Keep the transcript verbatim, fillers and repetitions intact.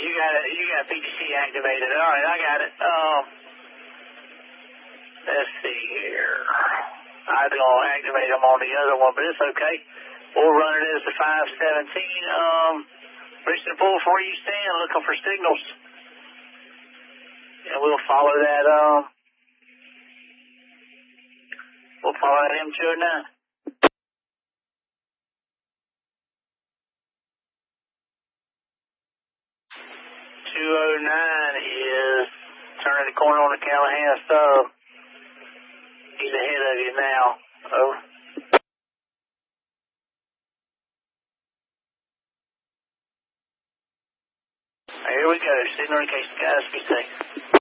You got it. You got P T C activated. All right, I got it. Um, let's see here. I was gonna activate them on the other one, but it's okay. We'll run it as the five seventeen. Um, reaching the pool before you stand, looking for signals, and we'll follow that. Um, we'll follow that M two oh nine. two oh nine is turning the corner on the Callahan stub. He's ahead of you now. Over. Here we go. Signal in case the guys be safe.